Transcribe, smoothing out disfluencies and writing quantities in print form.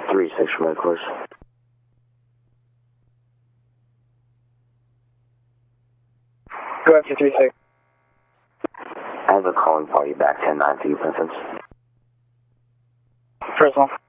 3-6 from headquarters. Go after 3-6. I have a calling party back 10-9 for you, Princess. Personal.